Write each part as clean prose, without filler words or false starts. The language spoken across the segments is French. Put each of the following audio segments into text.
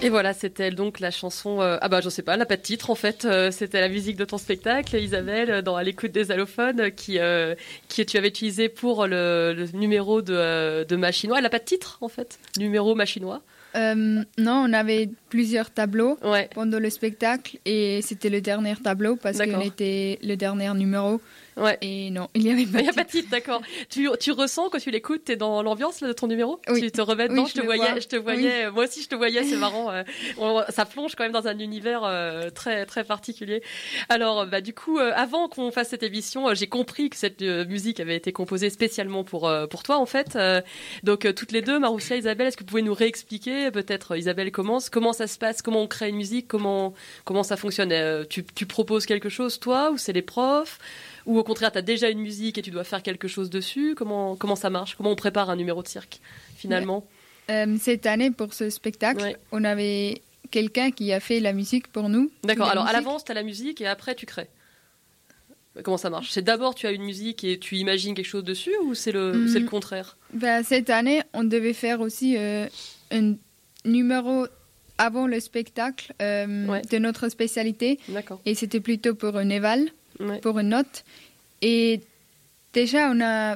Et voilà, c'était donc la chanson, je sais pas, elle n'a pas de titre en fait, c'était la musique de ton spectacle, Isabelle, à l'écoute des allophones, qui tu avais utilisé pour le numéro de Machinois. Elle n'a pas de titre en fait, numéro Machinois. Non, on avait plusieurs tableaux pendant le spectacle et c'était le dernier tableau parce qu'on était le dernier numéro. Ouais. Et non, il n'y avait pas de titre. Il n'y a pas de titre, d'accord. Tu ressens quand tu l'écoutes, t'es dans l'ambiance là, de ton numéro? Oui. Tu te remets dedans, oui, je te voyais, oui. Moi aussi je te voyais, c'est marrant. Ça plonge quand même dans un univers très très particulier. Alors, du coup, avant qu'on fasse cette émission, j'ai compris que cette musique avait été composée spécialement pour toi en fait. Donc toutes les deux, Maroussia, Isabelle, est-ce que vous pouvez nous réexpliquer peut-être, Isabelle commence, comment ça se passe, comment on crée une musique, comment ça fonctionne? Tu proposes quelque chose toi, ou c'est les profs? Ou au contraire, tu as déjà une musique et tu dois faire quelque chose dessus? Comment ça marche? Comment on prépare un numéro de cirque, finalement? Cette année, pour ce spectacle, on avait quelqu'un qui a fait la musique pour nous. D'accord, alors à l'avance, tu as la musique et après, tu crées. Comment ça marche? C'est d'abord, tu as une musique et tu imagines quelque chose dessus, ou c'est le contraire? Cette année, on devait faire aussi un numéro avant le spectacle de notre spécialité. D'accord. Et c'était plutôt pour un éval. Pour une note. Et déjà, on a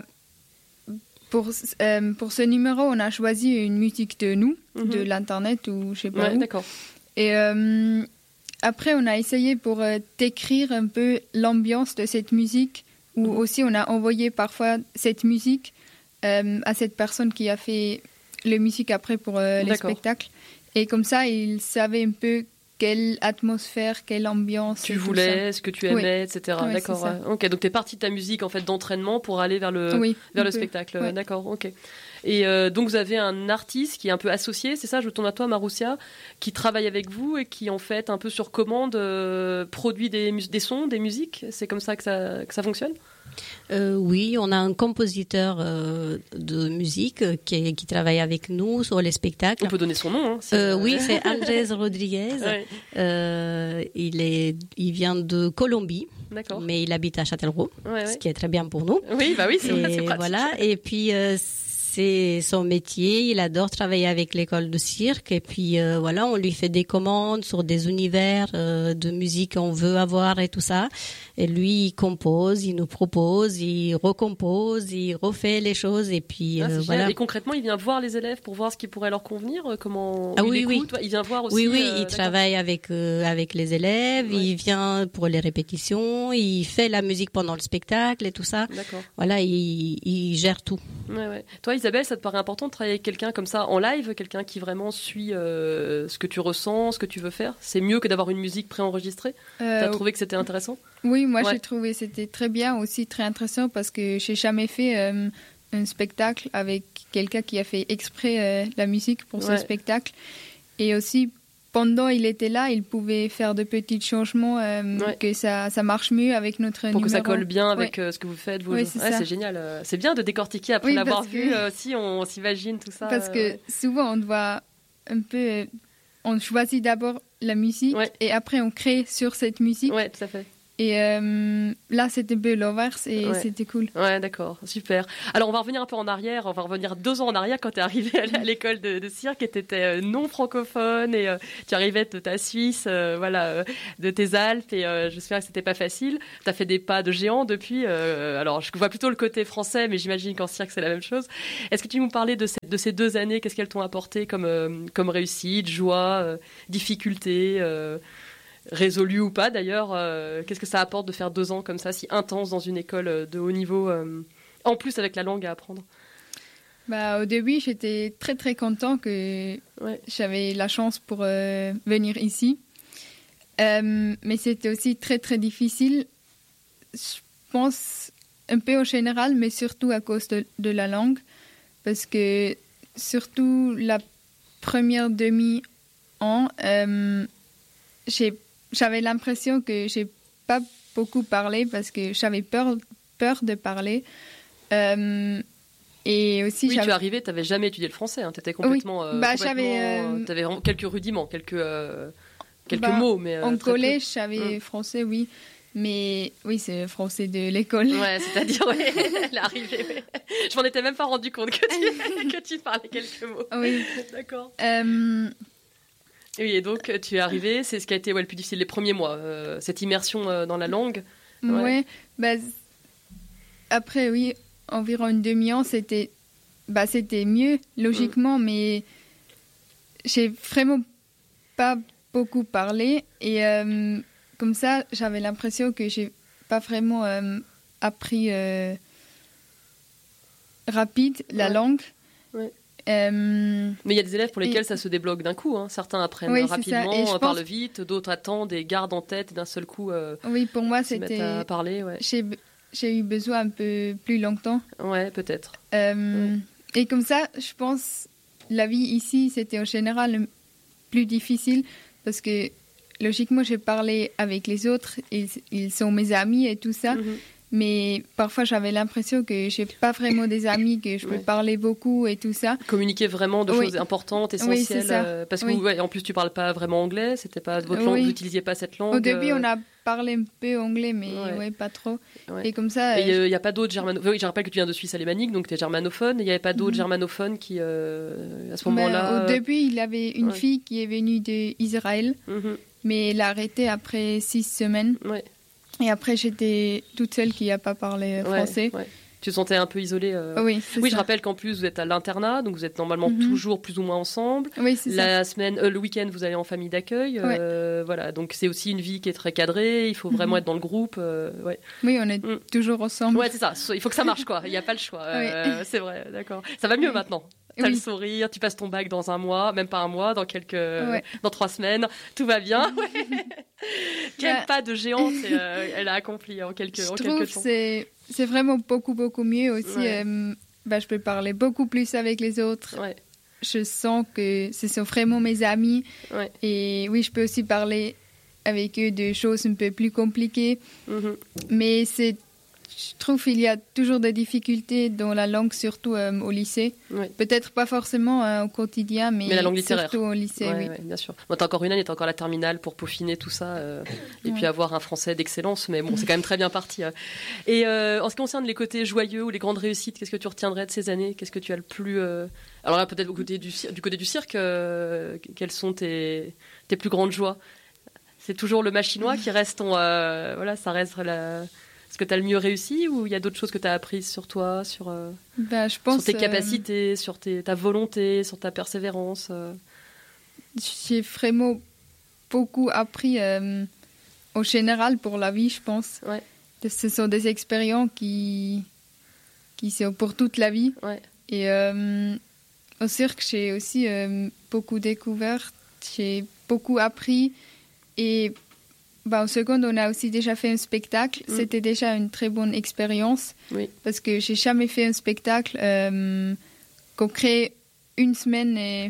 pour ce numéro, on a choisi une musique de nous, de l'internet ou je sais pas où. D'accord. Et après, on a essayé pour décrire un peu l'ambiance de cette musique, ou aussi on a envoyé parfois cette musique à cette personne qui a fait la musique après pour les spectacles. Et comme ça, il savait un peu quelle atmosphère, quelle ambiance tu voulais, ce que tu aimais, etc. Oui, d'accord. Ok, donc tu es partie de ta musique en fait d'entraînement pour aller vers le spectacle. Ouais. D'accord, ok. Et donc vous avez un artiste qui est un peu associé, c'est ça? Je tourne à toi, Maroussia, qui travaille avec vous et qui en fait un peu sur commande produit des sons, des musiques. C'est comme ça que ça fonctionne? Oui, on a un compositeur de musique qui travaille avec nous sur les spectacles. On peut donner son nom. Oui, c'est Andrés Rodriguez. Il vient de Colombie, mais il habite à Châtellerault, ce qui est très bien pour nous. Oui, c'est pratique. Voilà. Et puis c'est son métier, il adore travailler avec l'école de cirque et puis on lui fait des commandes sur des univers de musique qu'on veut avoir et tout ça. Et lui, il compose, il nous propose, il recompose, il refait les choses et puis voilà. Et concrètement, il vient voir les élèves pour voir ce qui pourrait leur convenir, comment il écoute. Il vient voir aussi. Oui, il travaille avec les élèves, il vient pour les répétitions, il fait la musique pendant le spectacle et tout ça. D'accord. Voilà, il gère tout. Ouais. Toi, Isabelle, ça te paraît important de travailler avec quelqu'un comme ça en live, quelqu'un qui vraiment suit ce que tu ressens, ce que tu veux faire? C'est mieux que d'avoir une musique préenregistrée? T'as trouvé que c'était intéressant? Oui, moi j'ai trouvé que c'était très bien, aussi très intéressant parce que j'ai jamais fait un spectacle avec quelqu'un qui a fait exprès la musique pour ce spectacle. Et aussi, pendant il était là, il pouvait faire de petits changements, que ça marche mieux avec notre numéro. Pour que ça colle bien avec ce que vous faites. C'est génial. C'est bien de décortiquer après l'avoir vu. Si on s'imagine tout ça. Parce que souvent, on doit un peu... On choisit d'abord la musique et après on crée sur cette musique. Oui, tout à fait. Et là, c'était un peu l'inverse et c'était cool. Ouais, d'accord, super. Alors, on va revenir un peu en arrière, on va revenir 2 ans en arrière quand tu es arrivée à l'école de cirque et tu étais non francophone et tu arrivais de ta Suisse, de tes Alpes et j'espère que c'était pas facile. Tu as fait des pas de géant depuis. Alors, je vois plutôt le côté français, mais j'imagine qu'en cirque, c'est la même chose. Est-ce que tu nous parlais de ces 2 années? Qu'est-ce qu'elles t'ont apporté comme réussite, joie, difficulté résolu ou pas d'ailleurs, qu'est-ce que ça apporte de faire 2 ans comme ça, si intense dans une école de haut niveau, en plus avec la langue à apprendre? Au début, j'étais très très content que j'avais la chance pour venir ici. Mais c'était aussi très très difficile, je pense un peu en général, mais surtout à cause de la langue. Parce que surtout la première demi-an, j'avais l'impression que j'ai pas beaucoup parlé parce que j'avais peur de parler. Et aussi, tu es arrivée, tu n'avais jamais étudié le français, hein, tu étais complètement... j'avais... Tu avais quelques rudiments, quelques mots. Mais, en collège, j'avais français, oui. Mais oui, c'est le français de l'école. Ouais, c'est-à-dire, elle est arrivée. Je m'en étais même pas rendu compte que tu parlais quelques mots. Oui. D'accord. Oui, et donc tu es arrivée, c'est ce qui a été le plus difficile les premiers mois, cette immersion dans la langue. Ouais, après oui, environ une demi-an, c'était mieux logiquement, mais j'ai vraiment pas beaucoup parlé et comme ça, j'avais l'impression que j'ai pas vraiment appris rapide la langue. Ouais. Mais il y a des élèves pour lesquels ça se débloque d'un coup. Hein. Certains apprennent rapidement, parlent vite, d'autres attendent et gardent en tête et d'un seul coup oui, pour moi, c'était à parler. Ouais. J'ai eu besoin un peu plus longtemps. Ouais, peut-être. Et comme ça, je pense la vie ici, c'était en général plus difficile parce que logiquement, j'ai parlé avec les autres, ils sont mes amis et tout ça. Mais parfois, j'avais l'impression que j'ai pas vraiment des amis, que je peux parler beaucoup et tout ça. Communiquer vraiment de choses importantes, essentielles. Oui, c'est ça. Parce que en plus, tu parles pas vraiment anglais, c'était pas votre langue, vous n'utilisiez pas cette langue. Au début, on a parlé un peu anglais, mais pas trop. Et comme ça. Et il n'y a pas d'autres germanophones. Oui, je rappelle que tu viens de Suisse alémanique, donc tu es germanophone. Il n'y avait pas d'autres germanophones qui, à ce moment-là. Au début, il y avait une fille qui est venue d'Israël, mais elle a arrêté après 6 semaines. Ouais. Et après, j'étais toute seule qui n'a pas parlé français. Ouais. Tu te sentais un peu isolée Oui, je rappelle qu'en plus, vous êtes à l'internat, donc vous êtes normalement toujours plus ou moins ensemble. Oui, c'est ça. Le week-end, vous allez en famille d'accueil. Voilà, donc c'est aussi une vie qui est très cadrée. Il faut vraiment être dans le groupe. Oui, on est toujours ensemble. Ouais, c'est ça. Il faut que ça marche, quoi. Il n'y a pas le choix. C'est vrai, d'accord. Ça va mieux maintenant. T'as le sourire, tu passes ton bac dans 1 mois, même pas 1 mois, dans 3 semaines, tout va bien. Quel pas de géante elle a accompli en quelques temps. Je trouve que c'est vraiment beaucoup mieux aussi. Je peux parler beaucoup plus avec les autres. Ouais. Je sens que ce sont vraiment mes amis. Ouais. Et oui, je peux aussi parler avec eux de choses un peu plus compliquées. Mais je trouve qu'il y a toujours des difficultés dans la langue, surtout au lycée. Oui. Peut-être pas forcément au quotidien, mais la langue littéraire. Surtout au lycée, oui. Bien sûr. Bon, t'as encore une année, t'as encore la terminale pour peaufiner tout ça et puis avoir un français d'excellence, mais bon, c'est quand même très bien parti. Et en ce qui concerne les côtés joyeux ou les grandes réussites, qu'est-ce que tu retiendrais de ces années ? Qu'est-ce que tu as le plus... Alors là, peut-être du côté du cirque, quelles sont tes plus grandes joies ? C'est toujours le machinois qui reste ça reste Est-ce que tu as le mieux réussi ou il y a d'autres choses que tu as apprises sur toi, sur tes capacités, sur ta volonté, sur ta persévérance J'ai vraiment beaucoup appris au général pour la vie, je pense. Ouais. Ce sont des expériences qui sont pour toute la vie. Ouais. Et au cirque, j'ai aussi beaucoup découvert, j'ai beaucoup appris et... en seconde, on a aussi déjà fait un spectacle. C'était déjà une très bonne expérience parce que j'ai jamais fait un spectacle qu'on crée une semaine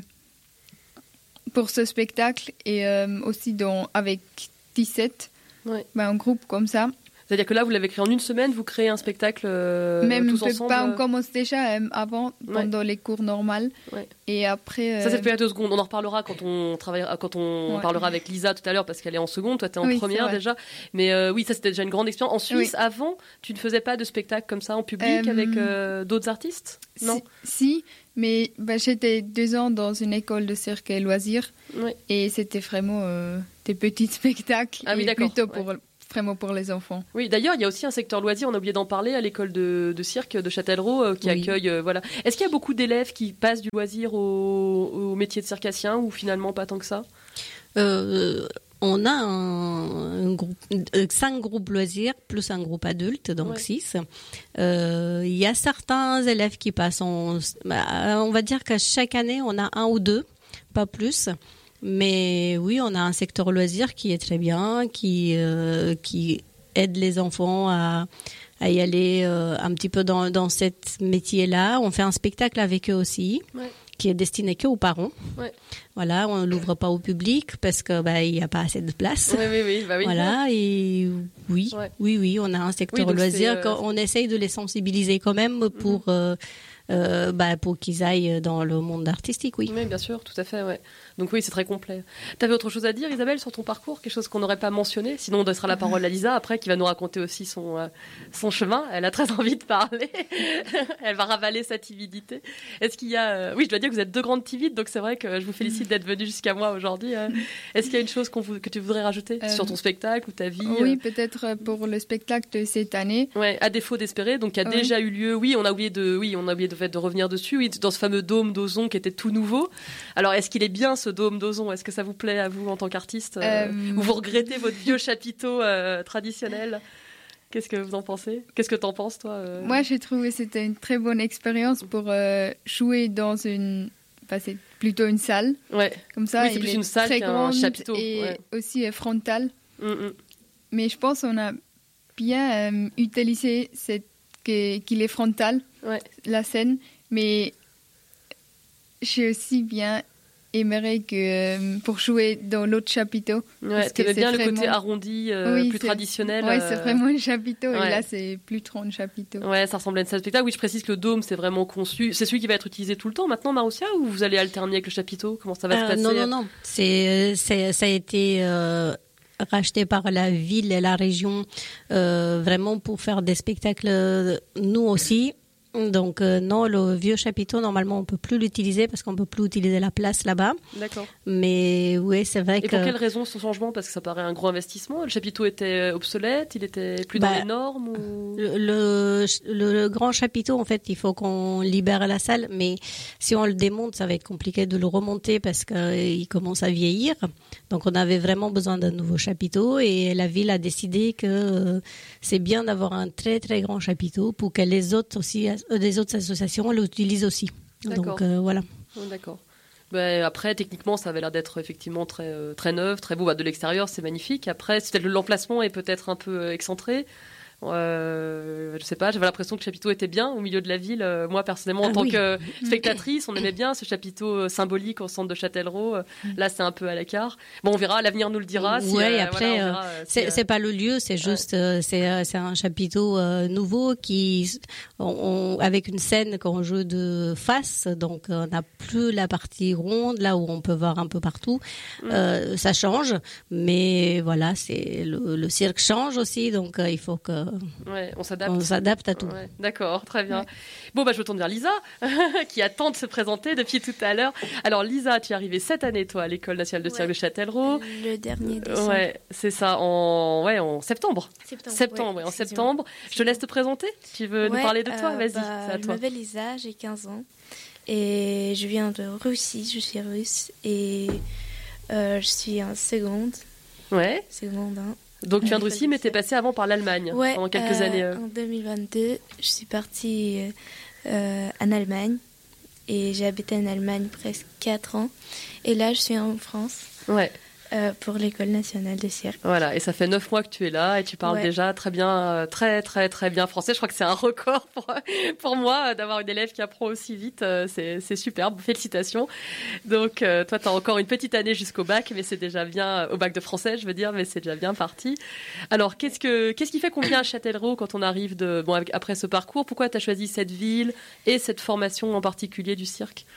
pour ce spectacle et aussi avec 17, un groupe comme ça. C'est-à-dire que là, vous l'avez créé en une semaine, vous créez un spectacle tous ensemble. On commence déjà avant, pendant les cours normales. Ouais. Et après... Ça fait 2 secondes. On en reparlera quand on parlera avec Lisa tout à l'heure, parce qu'elle est en seconde. Toi, tu es en première déjà. Mais ça, c'était déjà une grande expérience. En Suisse, avant, tu ne faisais pas de spectacle comme ça en public avec d'autres artistes ? Non. Si, mais j'étais 2 ans dans une école de cirque et loisirs. Et c'était vraiment des petits spectacles. Ah oui, d'accord. Plutôt vraiment pour les enfants. Oui, d'ailleurs, il y a aussi un secteur loisirs, on a oublié d'en parler, à l'école de cirque de Châtellerault qui accueille... Est-ce qu'il y a beaucoup d'élèves qui passent du loisir au métier de circassien ou finalement pas tant que ça ? On a un groupe, 5 groupes loisirs plus un groupe adulte, donc 6. Il y a certains élèves qui passent, on va dire qu'à chaque année, on a 1 ou 2, pas plus. Mais oui, on a un secteur loisir qui est très bien, qui aide les enfants à y aller un petit peu dans ce métier-là. On fait un spectacle avec eux aussi, qui est destiné qu'aux parents. Ouais. Voilà, on ne l'ouvre pas au public parce que il n'y a pas assez de place. Oui. Voilà, et oui, on a un secteur loisir. On essaye de les sensibiliser quand même pour pour qu'ils aillent dans le monde artistique, oui. Oui, bien sûr, tout à fait, ouais. Donc oui, c'est très complet. Tu avais autre chose à dire, Isabelle, sur ton parcours? Quelque chose qu'on n'aurait pas mentionné? Sinon, on laissera la parole à Lisa, après, qui va nous raconter aussi son chemin. Elle a très envie de parler. Elle va ravaler sa timidité. Est-ce qu'il y a... Oui, je dois dire que vous êtes deux grandes timides, donc c'est vrai que je vous félicite d'être venue jusqu'à moi aujourd'hui. Est-ce qu'il y a une chose que tu voudrais rajouter sur ton spectacle ou ta vie? Oui, peut-être pour le spectacle de cette année. Ouais, à défaut d'espérer, donc qui a déjà eu lieu. Oui, on a oublié de revenir dessus. Oui, dans ce fameux dôme d'Ozon qui était tout nouveau. Alors, est-ce qu'il est bien ce dôme d'Ozon? Est-ce que ça vous plaît à vous en tant qu'artiste ou vous regrettez votre vieux chapiteau traditionnel? Qu'est-ce que vous en pensez? Qu'est-ce que t'en penses, toi Moi, j'ai trouvé que c'était une très bonne expérience pour jouer dans une... Enfin, c'est plutôt une salle. Ouais. Comme ça, oui, c'est plus une salle très qu'un grande chapiteau. Et aussi frontale. Mais je pense qu'on a bien utilisé qu'il est frontal, la scène. Mais j'ai aussi bien aimé que pour jouer dans l'autre chapiteau. Ouais, tu aimais bien le côté arrondi, plus traditionnel. Oui, c'est vraiment un chapiteau. Et là, c'est plus trop un chapiteau. Ouais, ça ressemble à une salle de spectacle. Oui, je précise que le dôme, c'est vraiment conçu. C'est celui qui va être utilisé tout le temps maintenant, Marussia, ou vous allez alterner avec le chapiteau? Comment ça va se passer? Non. Ça a été racheté par la ville et la région vraiment pour faire des spectacles, nous aussi. Donc non, le vieux chapiteau, normalement, on peut plus l'utiliser parce qu'on peut plus utiliser la place là-bas. D'accord. Mais oui, c'est vrai que... Et pour quelle raison ce changement? Parce que ça paraît un gros investissement. Le chapiteau était obsolète, il était plus dans les normes ou... le grand chapiteau, en fait, il faut qu'on libère la salle. Mais si on le démonte, ça va être compliqué de le remonter parce qu'il commence à vieillir. Donc on avait vraiment besoin d'un nouveau chapiteau et la ville a décidé que c'est bien d'avoir un très très grand chapiteau pour que les autres associations l'utilisent aussi. D'accord. Donc voilà. D'accord. Après, techniquement, ça avait l'air d'être effectivement très, très neuf, très beau. De l'extérieur, c'est magnifique. Après, l'emplacement est peut-être un peu excentré. Je sais pas, j'avais l'impression que le chapiteau était bien au milieu de la ville. Moi, personnellement, en tant que spectatrice, on aimait bien ce chapiteau symbolique au centre de Châtellerault. Là, c'est un peu à l'écart. Bon, on verra, l'avenir nous le dira. Après, c'est pas le lieu, c'est juste, c'est un chapiteau nouveau avec une scène qu'on joue de face, donc on n'a plus la partie ronde, là où on peut voir un peu partout. Ça change, mais voilà, le cirque change aussi, donc il faut que on s'adapte à tout. Ouais, d'accord, très bien. Ouais. Bon, je me tourne vers Lisa, qui attend de se présenter depuis tout à l'heure. Alors, Lisa, tu es arrivée cette année, toi, à l'École nationale de cirque de Châtellerault. Le dernier décembre. Ouais, c'est ça, en septembre. En septembre. Je te laisse te présenter. Tu veux nous parler de toi? Vas-y, c'est à toi. Je m'appelle Lisa, j'ai 15 ans. Et je viens de Russie, je suis russe. Et je suis en seconde. Ouais. Seconde 1. Donc tu viens de Russie, mais tu es passée avant par l'Allemagne pendant quelques années. En 2022, je suis partie en Allemagne et j'ai habité en Allemagne presque 4 ans. Et là, je suis en France pour l'École nationale de cirque. Voilà, et ça fait 9 mois que tu es là et tu parles déjà très bien, très très très bien français. Je crois que c'est un record pour moi d'avoir une élève qui apprend aussi vite. C'est superbe, félicitations. Donc toi, tu as encore une petite année jusqu'au bac, mais c'est déjà bien, au bac de français, je veux dire, mais c'est déjà bien parti. Alors, qu'est-ce qui fait qu'on vient à Châtellerault quand on arrive après ce parcours? Pourquoi tu as choisi cette ville et cette formation en particulier du cirque?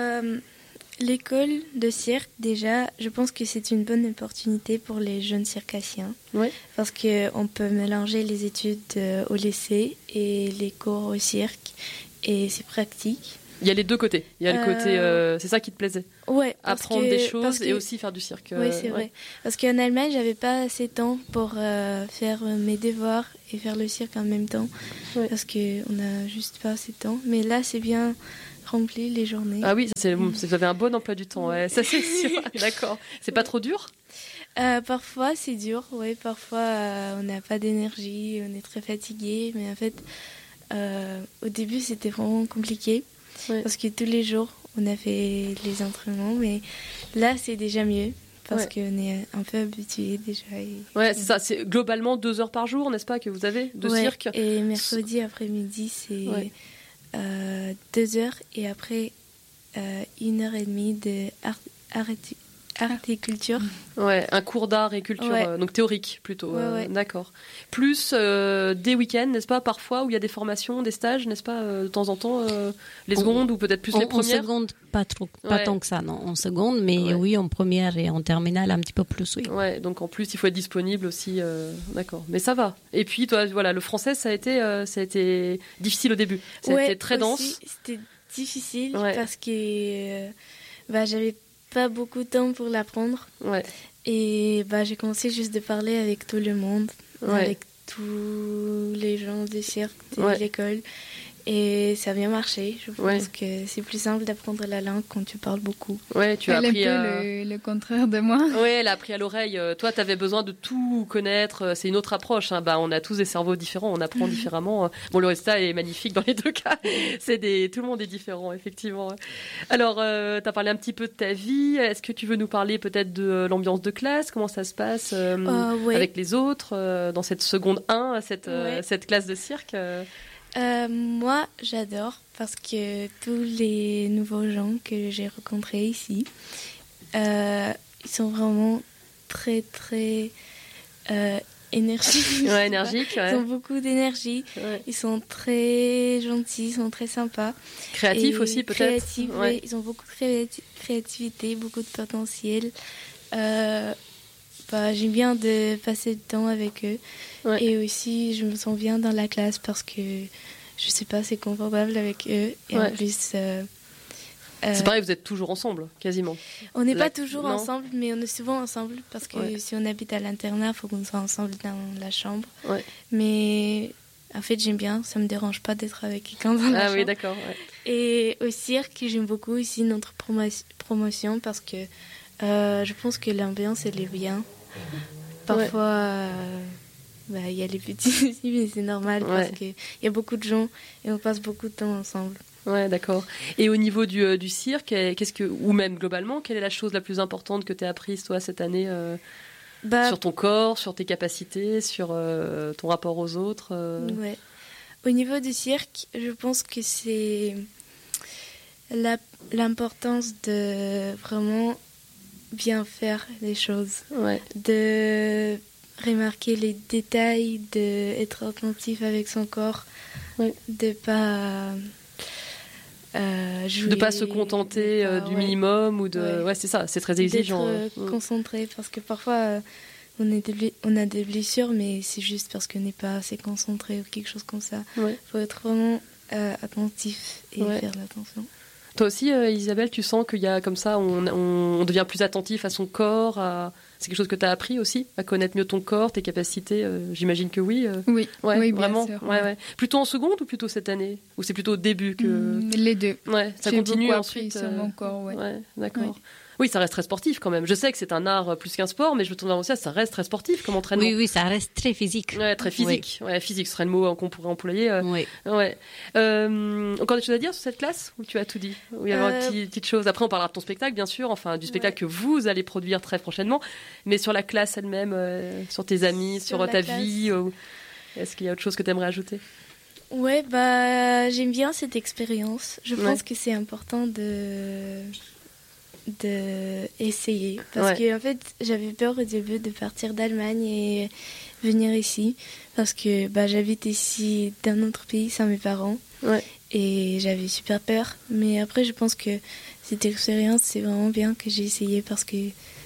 L'école de cirque, déjà, je pense que c'est une bonne opportunité pour les jeunes circassiens. Oui. Parce qu'on peut mélanger les études au lycée et les cours au cirque. Et c'est pratique. Il y a les deux côtés. Il y a le côté... c'est ça qui te plaisait? Ouais. Apprendre des choses et aussi faire du cirque. Oui, c'est vrai. Parce qu'en Allemagne, j'avais pas assez de temps pour faire mes devoirs et faire le cirque en même temps. Ouais. Parce qu'on n'a juste pas assez de temps. Mais là, c'est bien... rempli les journées. Ah oui, vous avez un bon emploi du temps, ça c'est sûr. D'accord. C'est pas trop dur? Parfois c'est dur, parfois on n'a pas d'énergie, on est très fatigué, mais en fait au début c'était vraiment compliqué parce que tous les jours on a fait les entraînements, mais là c'est déjà mieux. Parce qu'on est un peu habitué déjà. Ouais, c'est ça. C'est globalement 2 heures par jour, n'est-ce pas, que vous avez de cirque? Et mercredi après-midi, c'est 2 heures et après 1h30 de art et culture. Ouais, un cours d'art et culture, donc théorique plutôt. D'accord. Plus des week-ends, n'est-ce pas, parfois, où il y a des formations, des stages, n'est-ce pas, de temps en temps, les secondes ou peut-être plus les premières. En seconde, pas tant que ça, non. En seconde, mais oui, en première et en terminale, un petit peu plus, oui. Ouais, donc en plus, il faut être disponible aussi. D'accord, mais ça va. Et puis, toi, voilà, le français, ça a été difficile au début. Ça a été très dense. C'était difficile parce que j'avais pas beaucoup de temps pour l'apprendre. Ouais. Et j'ai commencé juste de parler avec tout le monde, avec tous les gens du cirque, de l'école. Et ça a bien marché. Je pense que c'est plus simple d'apprendre la langue quand tu parles beaucoup. Ouais, tu as appris le contraire de moi. Ouais, elle a appris à l'oreille. Toi, tu avais besoin de tout connaître. C'est une autre approche. Hein. On a tous des cerveaux différents. On apprend différemment. Bon, le résultat est magnifique dans les deux cas. Tout le monde est différent, effectivement. Alors, tu as parlé un petit peu de ta vie. Est-ce que tu veux nous parler peut-être de l'ambiance de classe? Comment ça se passe avec les autres dans cette seconde 1, cette classe de cirque moi, j'adore parce que tous les nouveaux gens que j'ai rencontrés ici, ils sont vraiment très, très énergiques. Ouais, énergiques. Ils ont beaucoup d'énergie. Ouais. Ils sont très gentils, ils sont très sympas. Créatifs aussi, peut-être. Créatifs, oui. Ils ont beaucoup de créativité, beaucoup de potentiel. J'aime bien de passer du temps avec eux. Ouais. Et aussi, je me sens bien dans la classe parce que, je sais pas, c'est confortable avec eux. Et en plus... c'est pareil, vous êtes toujours ensemble, quasiment. On n'est pas toujours ensemble, mais on est souvent ensemble parce que si on habite à l'internat, il faut qu'on soit ensemble dans la chambre. Ouais. Mais en fait, j'aime bien, ça me dérange pas d'être avec quelqu'un dans la chambre. Ah oui, d'accord. Ouais. Et au cirque, j'aime beaucoup ici notre promotion parce que je pense que l'ambiance, elle est bien. Parfois, y a les petits soucis, mais c'est normal parce qu'il y a beaucoup de gens et on passe beaucoup de temps ensemble. Ouais, d'accord. Et au niveau du cirque, ou même globalement, quelle est la chose la plus importante que tu as apprise, toi, cette année sur ton corps, sur tes capacités, sur ton rapport aux autres Ouais. Au niveau du cirque, je pense que c'est l'importance de vraiment bien faire les choses, de remarquer les détails, d'être attentif avec son corps, de pas jouer, de pas se contenter du minimum ou de c'est ça, c'est très exigeant, d'être concentré parce que parfois on a des blessures mais c'est juste parce qu'on n'est pas assez concentré ou quelque chose comme ça. Faut être vraiment attentif et faire l'attention. Toi aussi, Isabelle, tu sens qu'il y a comme ça, on devient plus attentif à son corps. C'est quelque chose que tu as appris aussi, à connaître mieux ton corps, tes capacités. J'imagine que oui. Oui, vraiment. Bien sûr. Ouais. Plutôt en seconde ou plutôt cette année? Ou c'est plutôt au début que... Les deux. Ouais, ça continue ensuite. Sur mon corps, ouais, d'accord. Oui, ça reste très sportif quand même. Je sais que c'est un art plus qu'un sport, mais je me tourne vers ça, ça reste très sportif comme entraînement. Oui, ça reste très physique. Ouais, très physique. Ouais, physique, ce serait le mot qu'on pourrait employer. Oui. Ouais. Encore des choses à dire sur cette classe ou tu as tout dit? Ou il y avait une petite chose. Après, on parlera de ton spectacle, bien sûr, enfin du spectacle que vous allez produire très prochainement, mais sur la classe elle-même, sur tes amis, sur ta vie, est-ce qu'il y a autre chose que tu aimerais ajouter? Ouais, j'aime bien cette expérience. Je pense que c'est important de essayer parce que en fait j'avais peur au début de partir d'Allemagne et venir ici parce que j'habite ici d'un autre pays sans mes parents et j'avais super peur, mais après je pense que cette expérience c'est vraiment bien que j'ai essayé parce que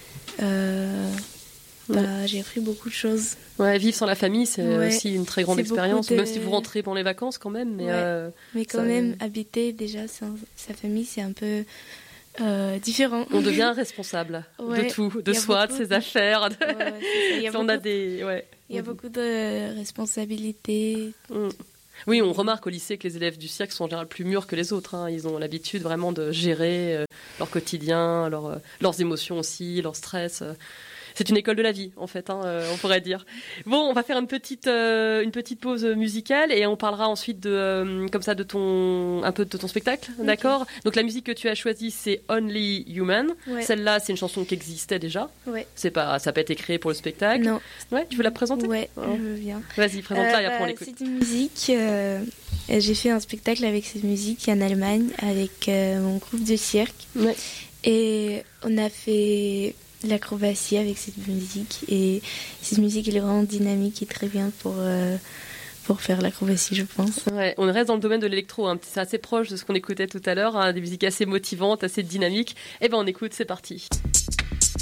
j'ai appris beaucoup de choses. Vivre sans la famille c'est aussi une très grande expérience, même si vous rentrez pendant les vacances quand même, mais quand même habiter déjà sans sa famille c'est un peu différent. On devient responsable de tout, de soi, de ses affaires. Il y a beaucoup de responsabilités. Oui, on remarque au lycée que les élèves du cirque sont en général plus mûrs que les autres. Hein. Ils ont l'habitude vraiment de gérer leur quotidien, leurs émotions aussi, leur stress. C'est une école de la vie, en fait, on pourrait dire. Bon, on va faire une petite pause musicale et on parlera ensuite un peu de ton spectacle, d'accord? Donc la musique que tu as choisie, c'est Only Human. Ouais. Celle-là, c'est une chanson qui existait déjà. Ouais. Ça n'a pas été créé pour le spectacle. Non. Ouais, tu veux la présenter? Ouais, je veux bien. Vas-y, présente-la et après on l'écoute. C'est une musique. J'ai fait un spectacle avec cette musique en Allemagne avec mon groupe de cirque. Ouais. Et on a fait l'acrobatie avec cette musique. Et cette musique, elle est vraiment dynamique et très bien pour faire l'acrobatie, je pense. Ouais, on reste dans le domaine de l'électro, hein. C'est assez proche de ce qu'on écoutait tout à l'heure, hein, des musiques assez motivantes, assez dynamiques. Et ben on écoute, c'est parti.